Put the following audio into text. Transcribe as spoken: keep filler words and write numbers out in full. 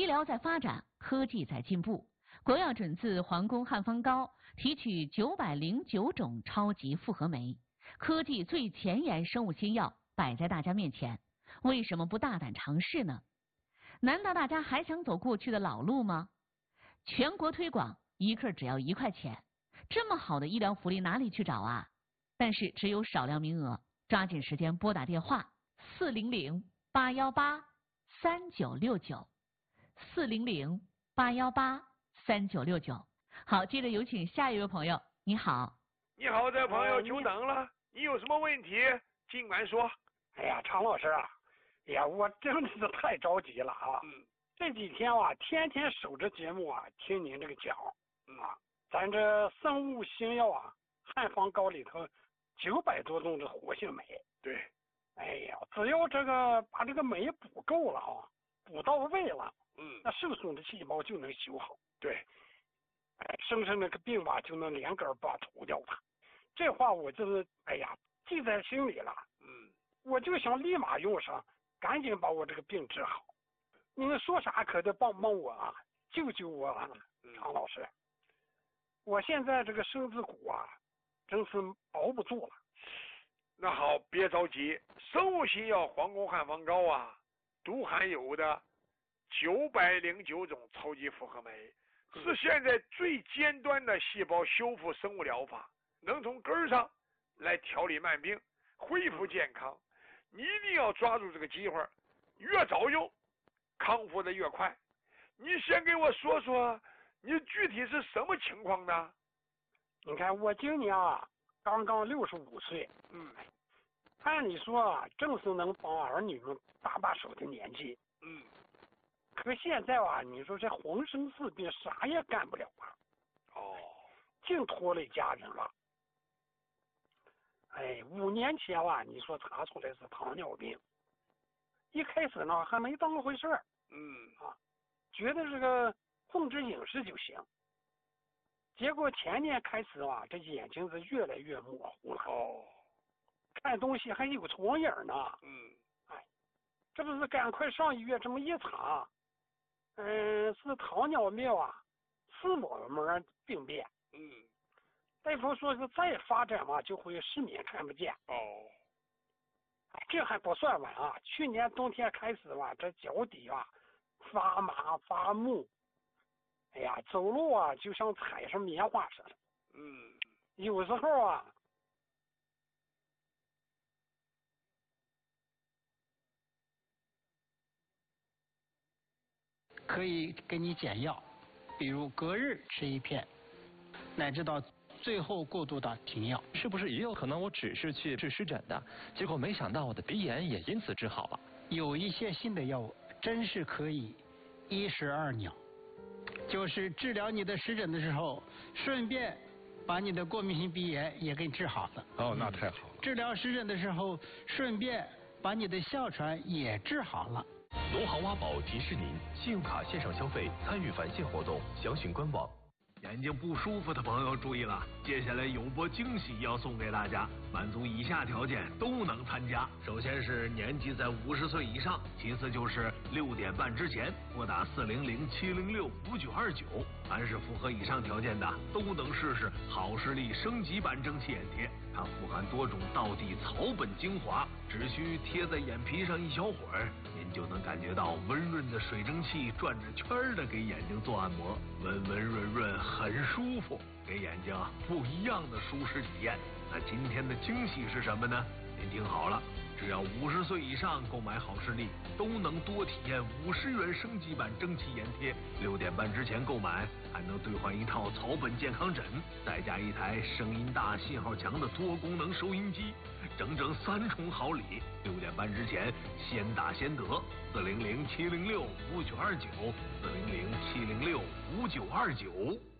医疗在发展，科技在进步。国药准字皇宫汉方膏提取九百零九种超级复合酶，科技最前沿生物新药摆在大家面前，为什么不大胆尝试呢？难道大家还想走过去的老路吗？全国推广，一克只要一块钱，这么好的医疗福利哪里去找啊？但是只有少量名额，抓紧时间拨打电话四零零八幺八三九六九四零零八幺八三九六九。好，接着有请下一位朋友。你好， 你好，这朋友久等了，你有什么问题尽管说。 哎呀，常老师啊，哎呀，我真的是太着急了啊！嗯，这几天啊，天天守着节目啊，听您这个讲，嗯啊，咱这生物新药啊，汉方膏里头九百多种的活性酶。 对， 哎呀，只要这个把这个酶补够了啊，补到位了， 嗯， 那受损的细胞就能修好。 对， 哎，生生那个病吧就能连根拔除掉它。这话我就是哎呀记在心里了。 嗯。 我就想立马用上，赶紧把我这个病治好。你们说啥可得帮帮我啊，救救我啊，常老师！我现在这个身子骨啊，真是熬不住了。 那好，别着急，生物新药皇宫汉方膏啊，都含有的九百零九种超级复合酶，是现在最尖端的细胞修复生物疗法，能从根儿上来调理慢病，恢复健康。你一定要抓住这个机会，越早用，康复的越快。你先给我说说，你具体是什么情况呢？ 你看我今年啊，刚刚六十五岁， 嗯， 按理说啊，正是能帮儿女们搭把手的年纪， 嗯， 可现在啊，你说这浑身是病，啥也干不了啊， 哦， 净拖累家人了。哎，五年前啊，你说查出来是糖尿病，一开始呢还没当回事儿， 嗯啊，觉得这个控制饮食就行。结果前年开始啊，这眼睛是越来越模糊了， 哦， 看东西还有重影呢。 嗯， 哎，这不是赶快上医院这么一查，嗯，是糖尿病啊，视网膜病变。 嗯。 大夫说是再发展嘛，就会失眠看不见。 哦， 哎，这还不算完啊！去年冬天开始吧，这脚底啊发麻发木，哎呀，走路啊就像踩上棉花似的。 嗯， 有时候啊， 可以给你减药，比如隔日吃一片，乃至到最后过渡到停药。 是不是也有可能我只是去治湿疹的，结果没想到我的鼻炎也因此治好了？ 有一些新的药物真是可以一石二鸟，就是治疗你的湿疹的时候，顺便把你的过敏性鼻炎也给治好了。 哦，那太好了。 治疗湿疹的时候，顺便把你的哮喘也治好了。 农行挖宝提示您：信用卡线上消费参与返现活动，详询官网。 眼睛不舒服的朋友注意了，接下来有波惊喜要送给大家，满足以下条件都能参加。首先是年纪在五十岁以上，其次就是六点半之前拨打四零零七零六五九二九，凡是符合以上条件的都能试试好视力升级版蒸汽眼贴。它富含多种道地草本精华，只需贴在眼皮上一小会儿，您就能感觉到温润的水蒸气转着圈儿的给眼睛做按摩，温温润润很舒服，给眼睛不一样的舒适体验。那今天的惊喜是什么呢？您听好了，只要五十岁以上购买好视力，都能多体验五十元升级版蒸汽眼贴。六点半之前购买，还能兑换一套草本健康枕，再加一台声音大、信号强的多功能收音机，整整三重好礼。六点半之前先打先得，四零零七零六五九二九，四零零七零六五九二九。